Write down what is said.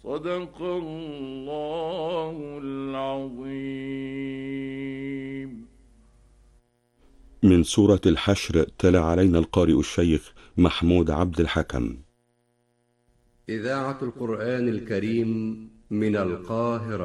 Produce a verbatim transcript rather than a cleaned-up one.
صدق الله العظيم. من سورة الحشر تلا علينا القارئ الشيخ محمود عبد الحكم. إذاعة القرآن الكريم من القاهرة.